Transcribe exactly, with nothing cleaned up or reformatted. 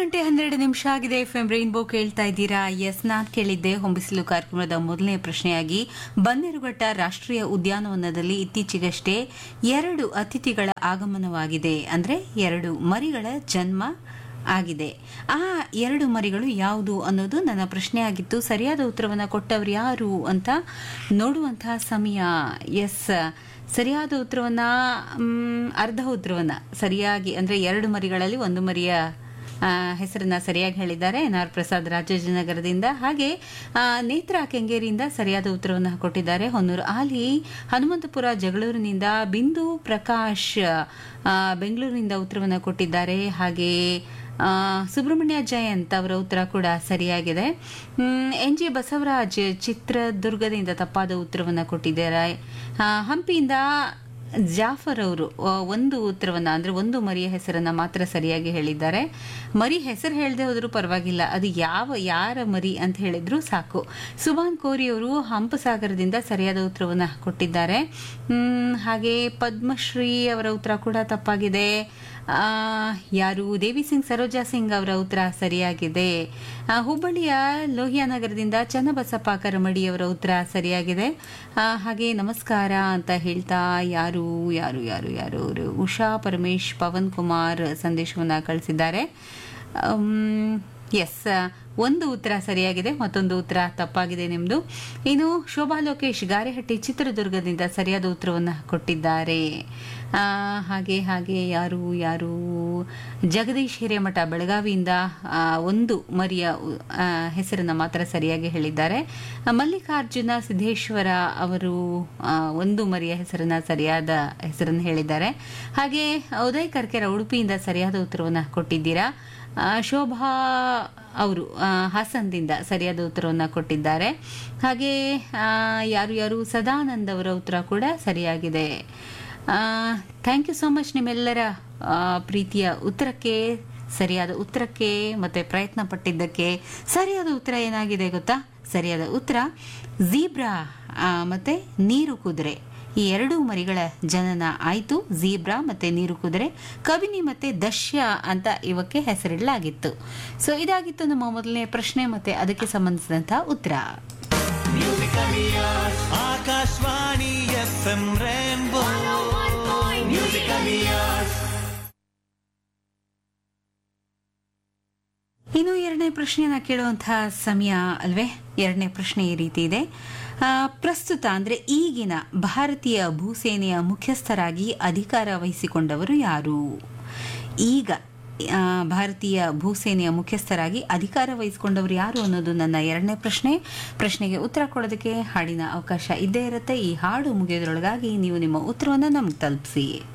ಗಂಟೆ ಹನ್ನೆರಡು ನಿಮಿಷ ಆಗಿದೆ. ಎಫ್ ಎಂ ರೈನ್ಬೋ ಕೇಳ್ತಾ ಇದ್ದೀರಾ. ಎಸ್, ನಾನ್ ಕೇಳಿದ್ದೆ ಹೊಂಬಿಸಿಲು ಕಾರ್ಯಕ್ರಮದ ಮೊದಲನೇ ಪ್ರಶ್ನೆಯಾಗಿ, ಬನ್ನೇರುಘಟ್ಟ ರಾಷ್ಟ್ರೀಯ ಉದ್ಯಾನವನದಲ್ಲಿ ಇತ್ತೀಚೆಗಷ್ಟೇ ಎರಡು ಅತಿಥಿಗಳ ಆಗಮನವಾಗಿದೆ. ಅಂದ್ರೆ ಎರಡು ಮರಿಗಳ ಜನ್ಮ ಆಗಿದೆ. ಆ ಎರಡು ಮರಿಗಳು ಯಾವುದು ಅನ್ನೋದು ನನ್ನ ಪ್ರಶ್ನೆ ಆಗಿತ್ತು. ಸರಿಯಾದ ಉತ್ತರವನ್ನ ಕೊಟ್ಟವರು ಯಾರು ಅಂತ ನೋಡುವಂತಹ ಸಮಯ. ಎಸ್, ಸರಿಯಾದ ಉತ್ತರವನ್ನ ಅರ್ಧ ಉತ್ತರವನ್ನ ಸರಿಯಾಗಿ, ಅಂದ್ರೆ ಎರಡು ಮರಿಗಳಲ್ಲಿ ಒಂದು ಮರಿಯ ಹೆಸರನ್ನ ಸರಿಯಾಗಿ ಹೇಳಿದ್ದಾರೆ ಎನ್ ಆರ್ ಪ್ರಸಾದ್ ರಾಜಾಜಿನಗರದಿಂದ. ಹಾಗೆ ನೇತ್ರಾ ಕೆಂಗೇರಿಯಿಂದ ಸರಿಯಾದ ಉತ್ತರವನ್ನು ಕೊಟ್ಟಿದ್ದಾರೆ. ಹೊನ್ನೂರು ಆಲಿ ಹನುಮಂತಪುರ ಜಗಳೂರಿನಿಂದ, ಬಿಂದು ಪ್ರಕಾಶ್ ಬೆಂಗಳೂರಿನಿಂದ ಉತ್ತರವನ್ನು ಕೊಟ್ಟಿದ್ದಾರೆ. ಹಾಗೆ ಸುಬ್ರಹ್ಮಣ್ಯ ಜಯಂತ್ ಅವರ ಉತ್ತರ ಕೂಡ ಸರಿಯಾಗಿದೆ. ಎನ್ ಜಿ ಬಸವರಾಜ್ ಚಿತ್ರದುರ್ಗದಿಂದ ತಪ್ಪಾದ ಉತ್ತರವನ್ನು ಕೊಟ್ಟಿದ್ದಾರೆ. ಹಂಪಿಯಿಂದ ಜಾಫರ್ ಅವರು ಒಂದು ಉತ್ತರವನ್ನ, ಅಂದ್ರೆ ಒಂದು ಮರಿಯ ಹೆಸರನ್ನ ಮಾತ್ರ ಸರಿಯಾಗಿ ಹೇಳಿದ್ದಾರೆ. ಮರಿ ಹೆಸರು ಹೇಳದೆ ಹೋದ್ರೂ ಪರವಾಗಿಲ್ಲ, ಅದು ಯಾವ ಯಾರ ಮರಿ ಅಂತ ಹೇಳಿದ್ರು ಸಾಕು. ಸುಭಾನ್ ಕೋರಿ ಅವರು ಹಂಪಸಾಗರದಿಂದ ಸರಿಯಾದ ಉತ್ತರವನ್ನ ಕೊಟ್ಟಿದ್ದಾರೆ. ಹ್ಮ್ ಹಾಗೆ ಪದ್ಮಶ್ರೀ ಅವರ ಉತ್ತರ ಕೂಡ ತಪ್ಪಾಗಿದೆ. ಆ ಯಾರು ದೇವಿ ಸಿಂಗ್ ಸರೋಜಾ ಸಿಂಗ್ ಅವರ ಉತ್ತರ ಸರಿಯಾಗಿದೆ. ಹುಬ್ಬಳ್ಳಿಯ ಲೋಹಿಯಾನಗರದಿಂದ ಚನ್ನಬಸಪ್ಪ ಕರಮಡಿ ಅವರ ಉತ್ತರ ಸರಿಯಾಗಿದೆ. ಹಾಗೆ ನಮಸ್ಕಾರ ಅಂತ ಹೇಳ್ತಾ ಯಾರು ಯಾರು ಯಾರು ಯಾರು ಅವರು ಉಷಾ ಪರಮೇಶ್ ಪವನ್ ಕುಮಾರ್ ಸಂದೇಶವನ್ನ ಕಳಿಸಿದ್ದಾರೆ. ಎಸ್, ಒಂದು ಉತ್ತರ ಸರಿಯಾಗಿದೆ, ಮತ್ತೊಂದು ಉತ್ತರ ತಪ್ಪಾಗಿದೆ ನಿಮ್ದು. ಇನ್ನು ಶೋಭಾ ಲೋಕೇಶ್ ಗಾರೆಹಟ್ಟಿ ಚಿತ್ರದುರ್ಗದಿಂದ ಸರಿಯಾದ ಉತ್ತರವನ್ನು ಕೊಟ್ಟಿದ್ದಾರೆ. ಹಾಗೆ ಹಾಗೆ ಯಾರು ಯಾರು ಜಗದೀಶ್ ಹಿರೇಮಠ ಬೆಳಗಾವಿಯಿಂದ ಒಂದು ಮರಿಯ ಹೆಸರನ್ನ ಮಾತ್ರ ಸರಿಯಾಗಿ ಹೇಳಿದ್ದಾರೆ. ಮಲ್ಲಿಕಾರ್ಜುನ ಸಿದ್ದೇಶ್ವರ ಅವರು ಒಂದು ಮರಿಯ ಹೆಸರನ್ನ ಸರಿಯಾದ ಹೆಸರನ್ನು ಹೇಳಿದ್ದಾರೆ. ಹಾಗೆ ಉದಯ್ ಕರ್ಕೆರ ಉಡುಪಿಯಿಂದ ಸರಿಯಾದ ಉತ್ತರವನ್ನು ಕೊಟ್ಟಿದ್ದೀರಾ. ಶೋಭಾ ಅವರು ಹಾಸನದಿಂದ ಸರಿಯಾದ ಉತ್ತರವನ್ನು ಕೊಟ್ಟಿದ್ದಾರೆ. ಹಾಗೆ ಯಾರು ಯಾರು ಸದಾನಂದ್ ಅವರ ಉತ್ತರ ಕೂಡ ಸರಿಯಾಗಿದೆ. ಥ್ಯಾಂಕ್ ಯು ಸೋ ಮಚ್ ನಿಮ್ಮೆಲ್ಲರ ಪ್ರೀತಿಯ ಉತ್ತರಕ್ಕೆ, ಸರಿಯಾದ ಉತ್ತರಕ್ಕೆ ಮತ್ತೆ ಪ್ರಯತ್ನ ಪಟ್ಟಿದ್ದಕ್ಕೆ. ಸರಿಯಾದ ಉತ್ತರ ಏನಾಗಿದೆ ಗೊತ್ತಾ? ಸರಿಯಾದ ಉತ್ತರ ಝೀಬ್ರಾ ಮತ್ತೆ ನೀರು ಕುದುರೆ, ಈ ಎರಡೂ ಮರಿಗಳ ಜನನ ಆಯಿತು. ಝೀಬ್ರಾ ಮತ್ತೆ ನೀರು ಕುದುರೆ, ಕಬಿನಿ ಮತ್ತೆ ದಶ್ಯ ಅಂತ ಇವಕ್ಕೆ ಹೆಸರಿಡಲಾಗಿತ್ತು. ಸೊ ಇದಾಗಿತ್ತು ನಮ್ಮ ಮೊದಲನೇ ಪ್ರಶ್ನೆ ಮತ್ತೆ ಅದಕ್ಕೆ ಸಂಬಂಧಿಸಿದಂತಹ ಉತ್ತರ. ಆಕಾಶವಾಣಿ ಎಫ್ ಎಂ ರೇನ್ಬೋ ಇನ್ನು ಎರಡನೇ ಪ್ರಶ್ನೆಯನ್ನ ಕೇಳುವಂತಹ ಸಮಯ ಅಲ್ವೇ? ಎರಡನೇ ಪ್ರಶ್ನೆ ಈ ರೀತಿ ಇದೆ. ಪ್ರಸ್ತುತ ಅಂದ್ರೆ ಈಗಿನ ಭಾರತೀಯ ಭೂಸೇನೆಯ ಮುಖ್ಯಸ್ಥರಾಗಿ ಅಧಿಕಾರ ವಹಿಸಿಕೊಂಡವರು ಯಾರು? ಈಗ ಭಾರತೀಯ ಭೂಸೇನೆಯ ಮುಖ್ಯಸ್ಥರಾಗಿ ಅಧಿಕಾರ ವಹಿಸಿಕೊಂಡವರು ಯಾರು ಅನ್ನೋದು ನನ್ನ ಎರಡನೇ ಪ್ರಶ್ನೆ. ಪ್ರಶ್ನೆಗೆ ಉತ್ತರ ಕೊಡೋದಕ್ಕೆ ಹಾಡಿನ ಅವಕಾಶ ಇದ್ದೇ ಇರುತ್ತೆ. ಈ ಹಾಡು ಮುಗಿಯೋದ್ರೊಳಗಾಗಿ ನೀವು ನಿಮ್ಮ ಉತ್ತರವನ್ನು ನಮ್ಗೆ ತಲುಪಿಸಿ.